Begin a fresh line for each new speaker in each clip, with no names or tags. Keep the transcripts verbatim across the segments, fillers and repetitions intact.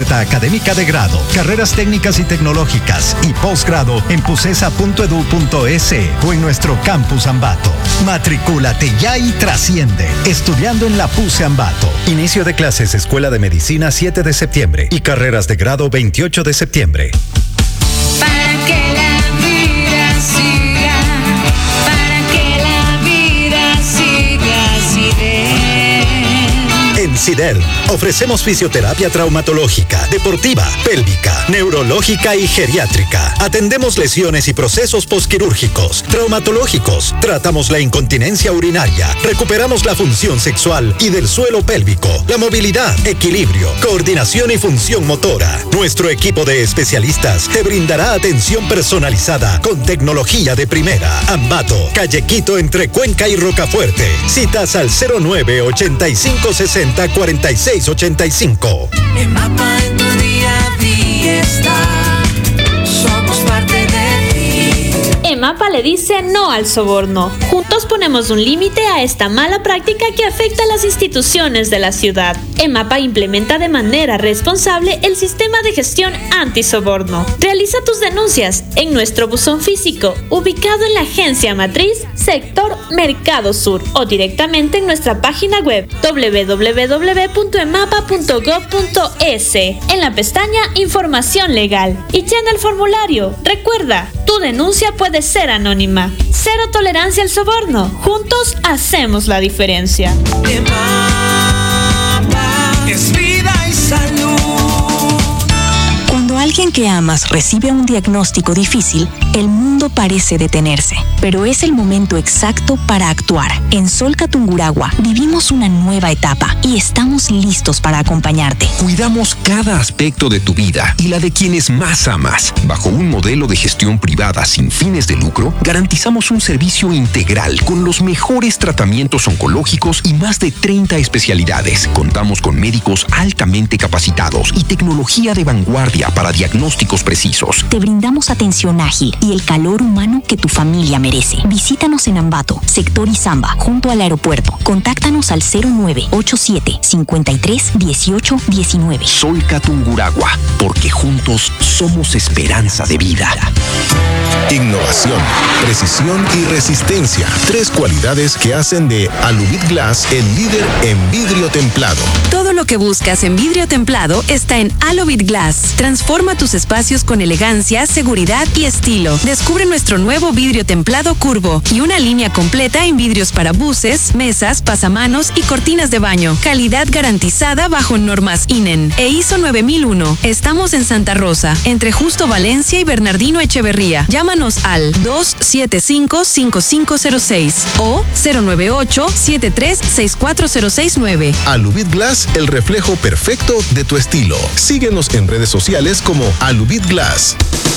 oferta académica de grado, carreras técnicas y tecnológicas y posgrado en pusesa punto edu punto es o en nuestro campus Ambato. Matricúlate ya y trasciende. Estudiando en la PUSE Ambato. Inicio de clases Escuela de Medicina siete de septiembre y carreras de grado veintiocho de septiembre.
Para que la vida siga, para que la vida siga así de.
En SIDEL ofrecemos fisioterapia traumatológica, deportiva, pélvica, neurológica y geriátrica. Atendemos lesiones y procesos posquirúrgicos, traumatológicos. Tratamos la incontinencia urinaria. Recuperamos la función sexual y del suelo pélvico, la movilidad, equilibrio, coordinación y función motora. Nuestro equipo de especialistas te brindará atención personalizada con tecnología de primera. Ambato, Calle Quito entre Cuenca y Rocafuerte. Citas al cero nueve ochenta y cinco sesenta cuarenta y seis ochenta y cinco.
EMAPA en tu día a día está. Somos parte de ti.
EMAPA le dice no al soborno. Juntos ponemos un límite a esta mala práctica que afecta a las instituciones de la ciudad. EMAPA implementa de manera responsable el sistema de gestión antisoborno. Realiza tus denuncias en nuestro buzón físico, ubicado en la agencia matriz, sector Mercado Sur, o directamente en nuestra página web doble u doble u doble u punto emapa punto gob punto es en la pestaña Información Legal y llena el formulario. Recuerda, tu denuncia puede ser anónima. Cero tolerancia al soborno. Juntos hacemos la diferencia.
Es vida y salud.
Cuando alguien que amas recibe un diagnóstico difícil, el mundo parece detenerse, pero es el momento exacto para actuar. En Solca Tungurahua vivimos una nueva etapa y estamos listos para acompañarte.
Cuidamos cada aspecto de tu vida y la de quienes más amas. Bajo un modelo de gestión privada sin fines de lucro, garantizamos un servicio integral con los mejores tratamientos oncológicos y más de treinta especialidades. Contamos con médicos altamente capacitados y tecnología de vanguardia para diagnósticos precisos.
Te brindamos atención ágil y el calor humano que tu familia merece. Visítanos en Ambato, sector Izamba, junto al aeropuerto. Contáctanos al cero nueve ochenta y siete cincuenta y tres dieciocho diecinueve.
Solca Tungurahua, porque juntos somos esperanza de vida.
Innovación, precisión y resistencia. Tres cualidades que hacen de Alubit Glass el líder en vidrio templado.
Todo lo que buscas en vidrio templado está en Alubit Glass. Transforma tus espacios con elegancia, seguridad y estilo. Descubre nuestro nuevo vidrio templado curvo y una línea completa en vidrios para buses, mesas, pasamanos y cortinas de baño. Calidad garantizada bajo normas I N E N e I S O nueve mil uno. Estamos en Santa Rosa, entre Justo Valencia y Bernardino Echeverría. Llámanos al dos siete cinco cinco cinco cero seis o cero nueve ocho siete tres seis cuatro cero seis nueve.
Alubit Glass, el reflejo perfecto de tu estilo. Síguenos en redes sociales como Alubit Glass.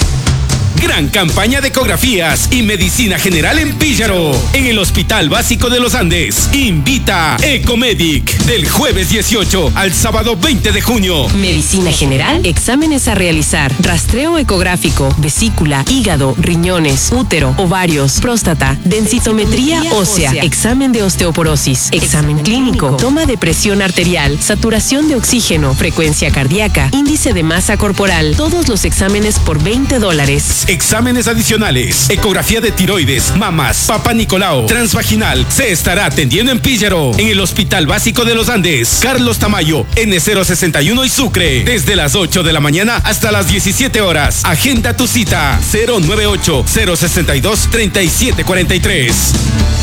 Gran campaña de ecografías y medicina general en Píllaro. En el Hospital Básico de los Andes. Invita Ecomedic del jueves dieciocho al sábado veinte de junio.
Medicina general, exámenes a realizar, rastreo ecográfico, vesícula, hígado, riñones, útero, ovarios, próstata, densitometría ósea, examen de osteoporosis, examen clínico, toma de presión arterial, saturación de oxígeno, frecuencia cardíaca, índice de masa corporal. Todos los exámenes por veinte dólares.
Exámenes adicionales, ecografía de tiroides, mamas, Papa Nicolau, transvaginal. Se estará atendiendo en Píllaro, en el Hospital Básico de los Andes. Carlos Tamayo, N cero sesenta y uno y Sucre. Desde las ocho de la mañana hasta las diecisiete horas. Agenda tu cita cero nueve ocho cero sesenta y dos treinta y siete cuarenta y tres.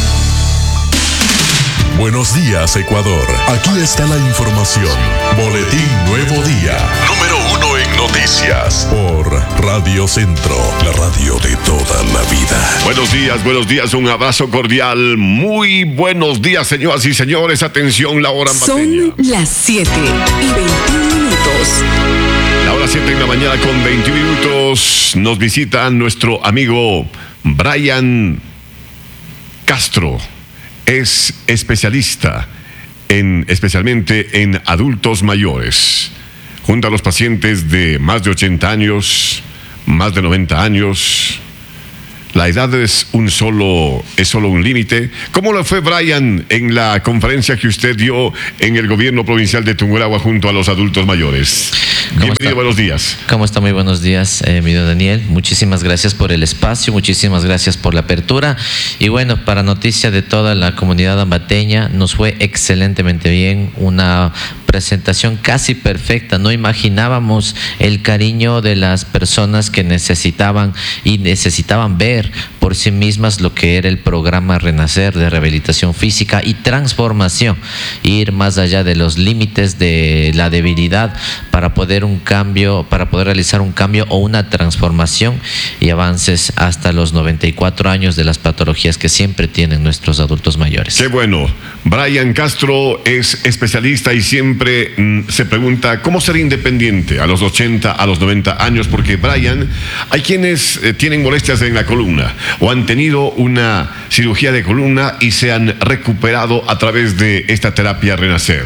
Buenos días, Ecuador. Aquí está la información. Boletín Nuevo Día. Número uno en noticias. Por Radio Centro, la radio de toda la vida.
Buenos días, buenos días. Un abrazo cordial. Muy buenos días, señoras y señores. Atención, la hora ambateña.
Son las siete y veintiún minutos.
La hora siete en la mañana con veintiún minutos. Nos visita nuestro amigo Brian Castro. Es especialista en, especialmente en adultos mayores. Junto a los pacientes de más de ochenta años, más de noventa años. la edad es un solo, es solo un límite. ¿Cómo le fue, Brian, en la conferencia que usted dio en el gobierno provincial de Tungurahua junto a los adultos mayores? Bienvenido, buenos días.
¿Cómo está? Muy buenos días, eh, mi don Daniel. Muchísimas gracias por el espacio, muchísimas gracias por la apertura. Y bueno, para noticia de toda la comunidad ambateña, nos fue excelentemente bien, una presentación casi perfecta. No imaginábamos el cariño de las personas que necesitaban y necesitaban ver por sí mismas lo que era el programa Renacer de rehabilitación física y transformación, ir más allá de los límites de la debilidad para poder un cambio, para poder realizar un cambio o una transformación y avances hasta los noventa y cuatro años de las patologías que siempre tienen nuestros adultos mayores.
Qué bueno. Brian Castro es especialista y siempre mm, se pregunta cómo ser independiente a los ochenta, a los noventa años, porque Brian, hay quienes eh, tienen molestias en la columna o han tenido una cirugía de columna y se han recuperado a través de esta terapia Renacer.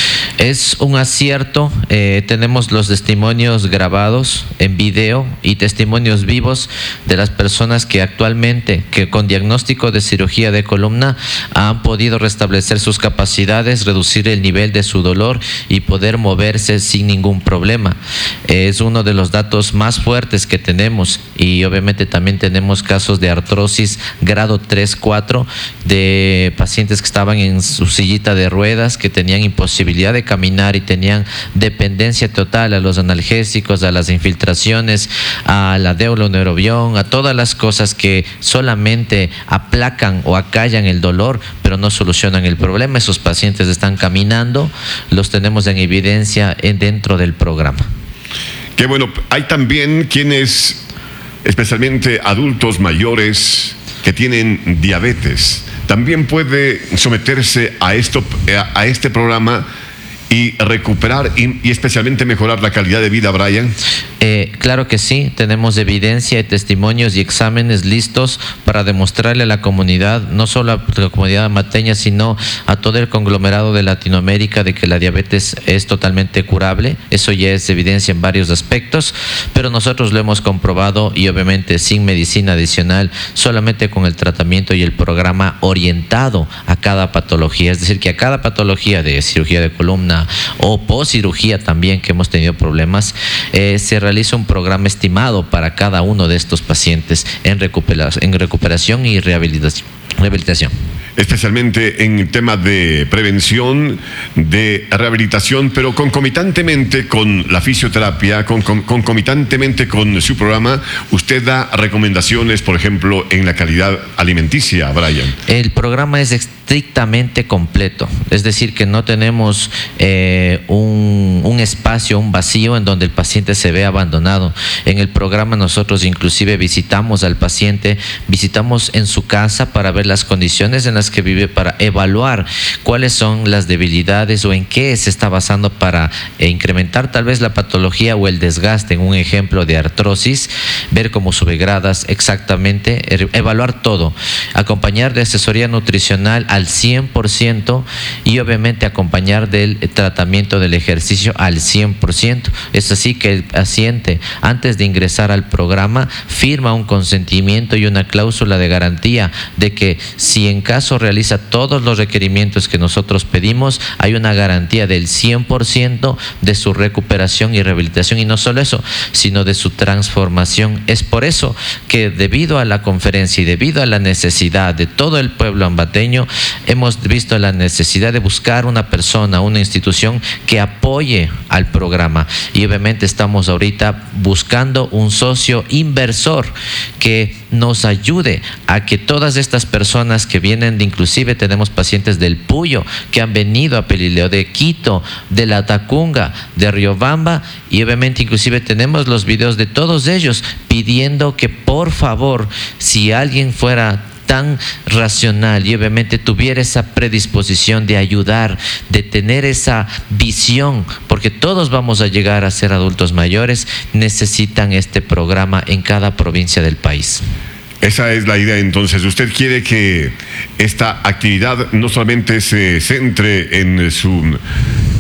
Es un acierto, eh, tenemos los testimonios grabados en video y testimonios vivos de las personas que actualmente, que con diagnóstico de cirugía de columna han podido restablecer sus capacidades, reducir el nivel de su dolor y poder moverse sin ningún problema. Es uno de los datos más fuertes que tenemos y obviamente también tenemos casos de artrosis grado tres, cuatro de pacientes que estaban en su sillita de ruedas, que tenían imposibilidad de caminar y tenían dependencia total a los analgésicos, a las infiltraciones, a la deuloneurobión, a todas las cosas que solamente aplacan o acallan el dolor, pero no solucionan el problema. Esos pacientes están caminando, los tenemos en evidencia dentro del programa.
Qué bueno. Hay también quienes, especialmente adultos mayores que tienen diabetes, también puede someterse a esto, a este programa y recuperar y, y especialmente mejorar la calidad de vida, Brian.
Eh, claro que sí, tenemos evidencia y testimonios y exámenes listos para demostrarle a la comunidad, no solo a la comunidad ambateña, sino a todo el conglomerado de Latinoamérica, de que la diabetes es totalmente curable. Eso ya es evidencia en varios aspectos, pero nosotros lo hemos comprobado y obviamente sin medicina adicional, solamente con el tratamiento y el programa orientado a cada patología. Es decir, que a cada patología de cirugía de columna o poscirugía también, que hemos tenido problemas, eh, se realiza un programa estimado para cada uno de estos pacientes en recuperación, en recuperación y rehabilitación. rehabilitación.
Especialmente en temas de prevención, de rehabilitación, pero concomitantemente con la fisioterapia, con, con, concomitantemente con su programa, usted da recomendaciones, por ejemplo, en la calidad alimenticia, Brian.
El programa es estrictamente completo, es decir, que no tenemos eh, un, un espacio, un vacío en donde el paciente se ve abandonado. En el programa nosotros inclusive visitamos al paciente, visitamos en su casa para ver las condiciones en las que vive, para evaluar cuáles son las debilidades o en qué se está basando para eh, incrementar tal vez la patología o el desgaste. En un ejemplo de artrosis, ver cómo sube gradas exactamente, evaluar todo, acompañar de asesoría nutricional al cien por ciento y obviamente acompañar del tratamiento del ejercicio al cien por ciento. Es así que el paciente, antes de ingresar al programa, firma un consentimiento y una cláusula de garantía de que si en caso realiza todos los requerimientos que nosotros pedimos, hay una garantía del cien por ciento de su recuperación y rehabilitación, y no solo eso, sino de su transformación. Es por eso que debido a la conferencia y debido a la necesidad de todo el pueblo ambateño, hemos visto la necesidad de buscar una persona, una institución que apoye al programa, y obviamente estamos ahorita buscando un socio inversor que nos ayude a que todas estas personas que vienen de, inclusive tenemos pacientes del Puyo que han venido a Pelileo, de Quito, de La Tacunga, de Riobamba, y obviamente inclusive tenemos los videos de todos ellos pidiendo que por favor, si alguien fuera tan racional y obviamente tuviera esa predisposición de ayudar, de tener esa visión, porque todos vamos a llegar a ser adultos mayores, necesitan este programa en cada provincia del país.
Esa es la idea. Entonces, usted quiere que esta actividad no solamente se centre en su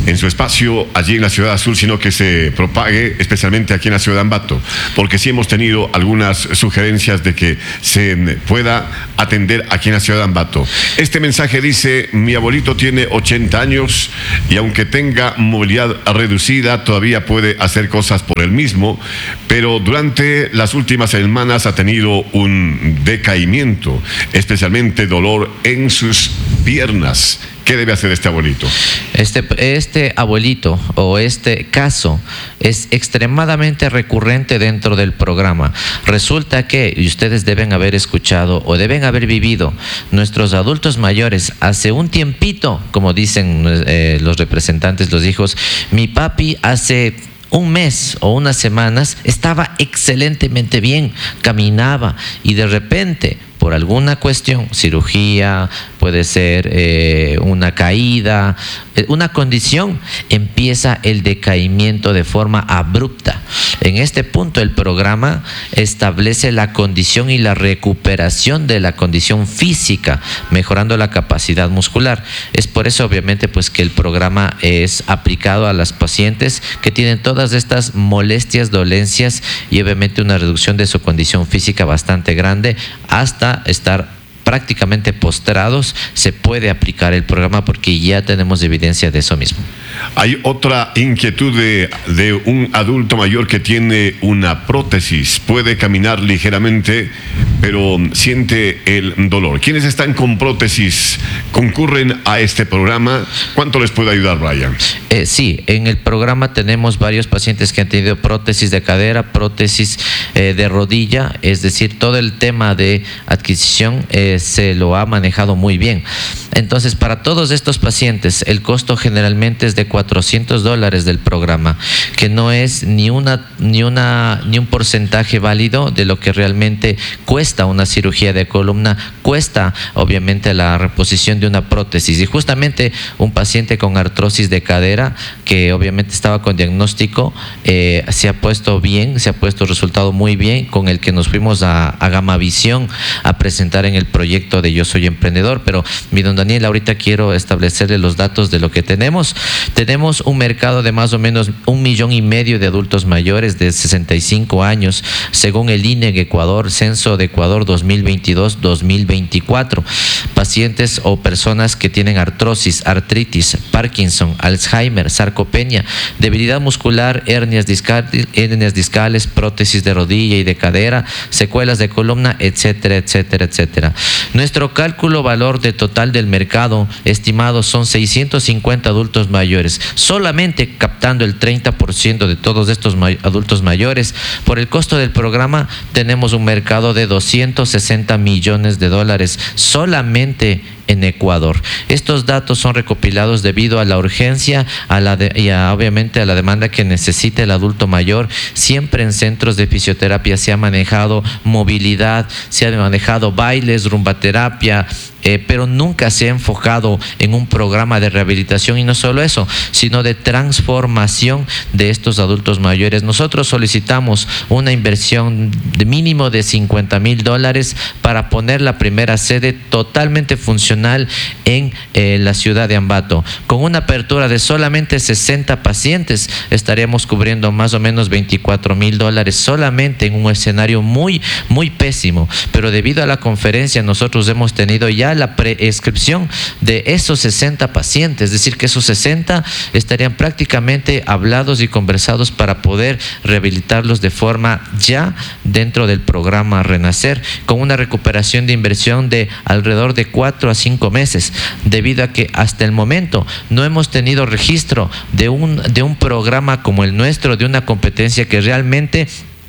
en su espacio allí en la Ciudad Azul, sino que se propague especialmente aquí en la Ciudad de Ambato, porque sí hemos tenido algunas sugerencias de que se pueda atender aquí en la Ciudad de Ambato. Este mensaje dice: mi abuelito tiene ochenta años y aunque tenga movilidad reducida, todavía puede hacer cosas por él mismo, pero durante las últimas semanas ha tenido un decaimiento, especialmente dolor en sus piernas. ¿Qué debe hacer este abuelito?
Este, este abuelito o este caso es extremadamente recurrente dentro del programa. Resulta que, y ustedes deben haber escuchado o deben haber vivido, nuestros adultos mayores hace un tiempito, como dicen eh, los representantes, los hijos, mi papi hace un mes o unas semanas estaba excelentemente bien, caminaba y de repente, por alguna cuestión, cirugía, puede ser eh, una caída, una condición, empieza el decaimiento de forma abrupta. En este punto el programa establece la condición y la recuperación de la condición física, mejorando la capacidad muscular. Es por eso obviamente pues que el programa es aplicado a las pacientes que tienen todas estas molestias, dolencias y obviamente una reducción de su condición física bastante grande hasta estar prácticamente postrados. Se puede aplicar el programa porque ya tenemos evidencia de eso mismo.
Hay otra inquietud de, de un adulto mayor que tiene una prótesis. Puede caminar ligeramente, pero siente el dolor. ¿Quiénes están con prótesis concurren a este programa? ¿Cuánto les puede ayudar, Brian?
Eh, sí, en el programa tenemos varios pacientes que han tenido prótesis de cadera, prótesis eh, de rodilla, es decir, todo el tema de adquisición eh, se lo ha manejado muy bien. Entonces, para todos estos pacientes, el costo generalmente es de cuatrocientos dólares del programa, que no es ni una ni una ni un porcentaje válido de lo que realmente cuesta una cirugía de columna, cuesta obviamente la reposición de una prótesis. Y justamente un paciente con artrosis de cadera, que obviamente estaba con diagnóstico, eh, se ha puesto bien, se ha puesto resultado muy bien, con el que nos fuimos a, a Gamavisión a presentar en el proyecto de Yo Soy Emprendedor. Pero mi don Daniel, ahorita quiero establecerle los datos de lo que tenemos. Tenemos un mercado de más o menos un millón y medio de adultos mayores de sesenta y cinco años, según el I N E G Ecuador, Censo de Ecuador dos mil veintidós dos mil veinticuatro. Pacientes o personas que tienen artrosis, artritis, Parkinson, Alzheimer, sarcopenia, debilidad muscular, hernias discales, hernias discales, prótesis de rodilla y de cadera, secuelas de columna, etcétera, etcétera, etcétera. Nuestro cálculo valor de total del mercado estimado son seiscientos cincuenta adultos mayores. Solamente captando el treinta por ciento de todos estos may- adultos mayores, por el costo del programa tenemos un mercado de doscientos sesenta millones de dólares solamente en Ecuador. Estos datos son recopilados debido a la urgencia a la de, y a, obviamente a la demanda que necesita el adulto mayor. Siempre en centros de fisioterapia se ha manejado movilidad, se ha manejado bailes, rumbaterapia, eh, pero nunca se ha enfocado en un programa de rehabilitación, y no solo eso, sino de transformación de estos adultos mayores. Nosotros solicitamos una inversión de mínimo de cincuenta mil dólares para poner la primera sede totalmente funcional en eh, la ciudad de Ambato. Con una apertura de solamente sesenta pacientes, estaríamos cubriendo más o menos veinticuatro mil dólares solamente en un escenario muy, muy pésimo. Pero debido a la conferencia, nosotros hemos tenido ya la prescripción de esos sesenta pacientes, es decir, que esos sesenta estarían prácticamente hablados y conversados para poder rehabilitarlos de forma ya dentro del programa Renacer, con una recuperación de inversión de alrededor de cuatro a cinco meses, debido a que hasta el momento no hemos tenido registro de un, de un programa como el nuestro, de una competencia que realmente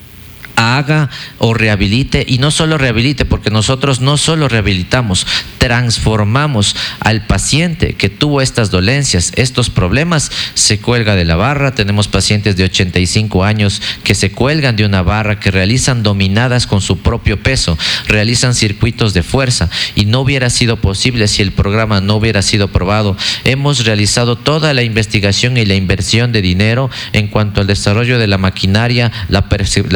haga o rehabilite, y no solo rehabilite, porque nosotros no solo rehabilitamos, transformamos al paciente que tuvo estas dolencias, estos problemas, se cuelga de la barra. Tenemos pacientes de ochenta y cinco años que se cuelgan de una barra, que realizan dominadas con su propio peso, realizan circuitos de fuerza, y no hubiera sido posible si el programa no hubiera sido aprobado. Hemos realizado toda la investigación y la inversión de dinero en cuanto al desarrollo de la maquinaria, la, perfe- la perfección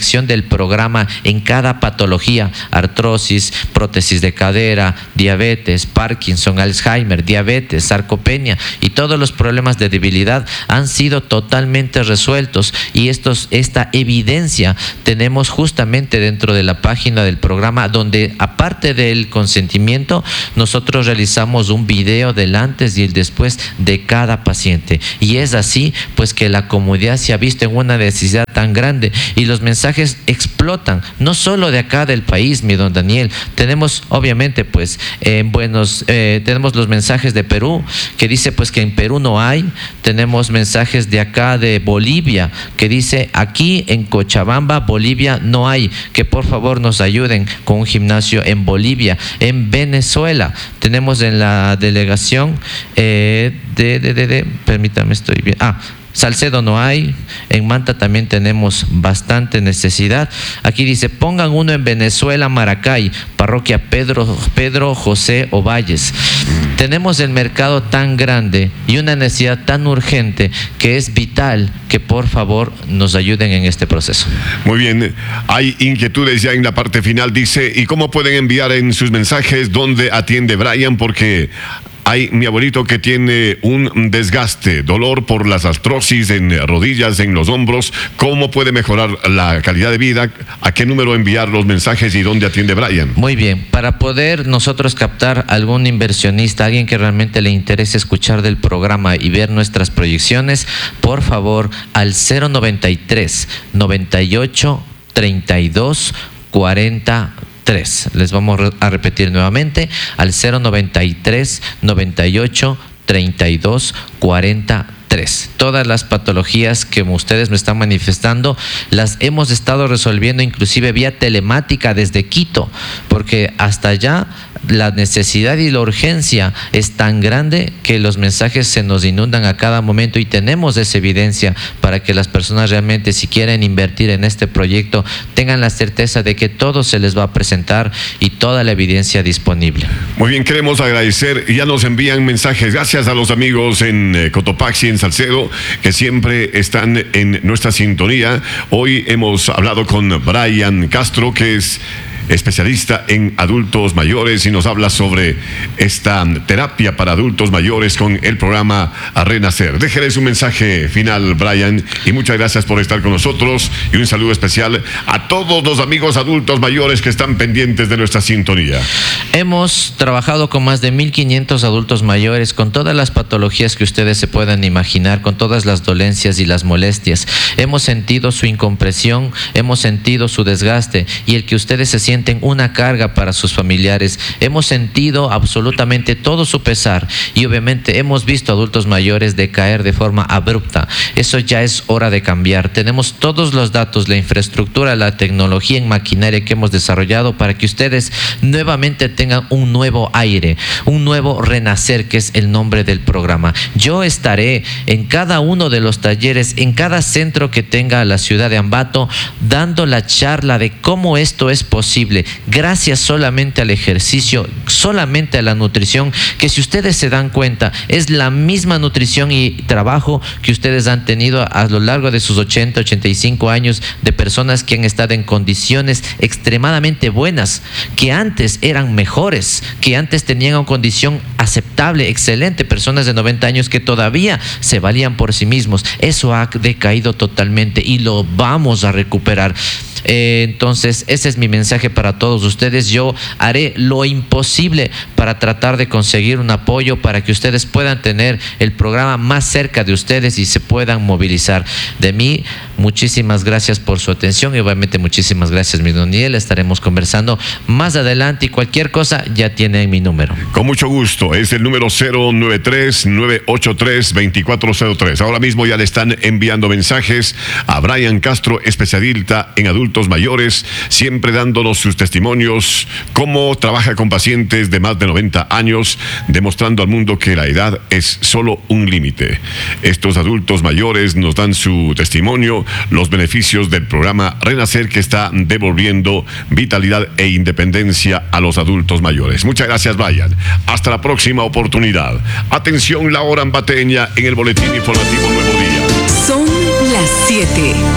detección del programa en cada patología, artrosis, prótesis de cadera, diabetes, Parkinson, Alzheimer, diabetes, sarcopenia y todos los problemas de debilidad han sido totalmente resueltos, y estos, esta evidencia tenemos justamente dentro de la página del programa, donde aparte del consentimiento nosotros realizamos un video del antes y el después de cada paciente, y es así pues que la comunidad se ha visto en una necesidad tan grande y los mensajes explotan, no solo de acá del país, mi don Daniel. Tenemos obviamente pues en buenos eh, tenemos los mensajes de Perú, que dice pues que en Perú no hay. Tenemos mensajes de acá de Bolivia, que dice aquí en Cochabamba, Bolivia, no hay, que por favor nos ayuden con un gimnasio en Bolivia. En Venezuela tenemos en la delegación eh, de, de, de, de permítame, estoy bien, ah Salcedo no hay, en Manta también tenemos bastante necesidad. Aquí dice, pongan uno en Venezuela, Maracay, parroquia Pedro, Pedro José Ovalles. Tenemos el mercado tan grande y una necesidad tan urgente que es vital que por favor nos ayuden en este proceso.
Muy bien, hay inquietudes ya en la parte final, dice, ¿y cómo pueden enviar en sus mensajes dónde atiende Brian? Porque hay mi abuelito que tiene un desgaste, dolor por las artrosis en rodillas, en los hombros. ¿Cómo puede mejorar la calidad de vida? ¿A qué número enviar los mensajes y dónde atiende Brian?
Muy bien, para poder nosotros captar algún inversionista, alguien que realmente le interese escuchar del programa y ver nuestras proyecciones, por favor al cero noventa y tres, noventa y ocho, treinta y dos, cuarenta. tres. Les vamos a repetir nuevamente al cero noventa y tres, noventa y ocho, treinta y dos, cuarenta. Todas las patologías que ustedes me están manifestando las hemos estado resolviendo inclusive vía telemática desde Quito, porque hasta allá la necesidad y la urgencia es tan grande que los mensajes se nos inundan a cada momento, y tenemos esa evidencia para que las personas realmente, si quieren invertir en este proyecto, tengan la certeza de que todo se les va a presentar y toda la evidencia disponible.
Muy bien, queremos agradecer, ya nos envían mensajes, gracias a los amigos en eh, Cotopaxi, en Salcedo, que siempre están en nuestra sintonía. Hoy hemos hablado con Brian Castro, que es especialista en adultos mayores, y nos habla sobre esta terapia para adultos mayores con el programa A Renacer. Déjeles un mensaje final, Brian, y muchas gracias por estar con nosotros, y un saludo especial a todos los amigos adultos mayores que están pendientes de nuestra sintonía.
Hemos trabajado con más de mil quinientos adultos mayores con todas las patologías que ustedes se puedan imaginar, con todas las dolencias y las molestias. Hemos sentido su incompresión, hemos sentido su desgaste, y el que ustedes se sienten una carga para sus familiares. Hemos sentido absolutamente todo su pesar, y obviamente hemos visto adultos mayores decaer de forma abrupta. Eso ya es hora de cambiar. Tenemos todos los datos, la infraestructura, la tecnología en maquinaria que hemos desarrollado para que ustedes nuevamente tengan un nuevo aire, un nuevo renacer, que es el nombre del programa. Yo estaré en cada uno de los talleres, en cada centro que tenga la ciudad de Ambato, dando la charla de cómo esto es posible, gracias solamente al ejercicio, solamente a la nutrición, que si ustedes se dan cuenta es la misma nutrición y trabajo que ustedes han tenido a lo largo de sus ochenta, ochenta y cinco años, de personas que han estado en condiciones extremadamente buenas, que antes eran mejores, que antes tenían una condición aceptable, excelente, personas de noventa años que todavía se valían por sí mismos. Eso ha decaído totalmente y lo vamos a recuperar. Eh, entonces ese es mi mensaje para todos ustedes. Yo haré lo imposible para tratar de conseguir un apoyo para que ustedes puedan tener el programa más cerca de ustedes y se puedan movilizar. De mí, muchísimas gracias por su atención, y obviamente muchísimas gracias, mi don Daniel. Estaremos conversando más adelante, y cualquier cosa ya tienen mi número.
Con mucho gusto, es el número cero nueve tres, nueve ocho tres, dos cuatro cero tres. Ahora mismo ya le están enviando mensajes a Brian Castro, especialista en adultos mayores, siempre dándonos sus testimonios, cómo trabaja con pacientes de más de noventa años, demostrando al mundo que la edad es solo un límite. Estos adultos mayores nos dan su testimonio, los beneficios del programa Renacer, que está devolviendo vitalidad e independencia a los adultos mayores. Muchas gracias, Brian. Hasta la próxima oportunidad. Atención, la hora ambateña en el boletín informativo Nuevo Día.
Son las siete y treinta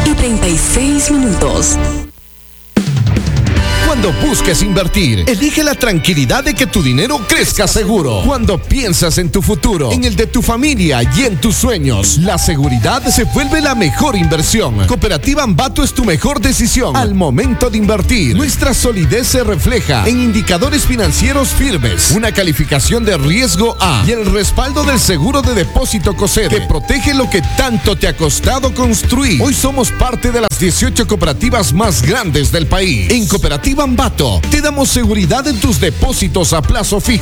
y seis minutos.
Cuando busques invertir, elige la tranquilidad de que tu dinero crezca seguro. Cuando piensas en tu futuro, en el de tu familia y en tus sueños, la seguridad se vuelve la mejor inversión. Cooperativa Ambato es tu mejor decisión al momento de invertir. Nuestra solidez se refleja en indicadores financieros firmes, una calificación de riesgo A y el respaldo del seguro de depósito COSEDE que protege lo que tanto te ha costado construir. Hoy somos parte de las dieciocho cooperativas más grandes del país. En Cooperativa Ambato te damos seguridad en tus depósitos a plazo fijo.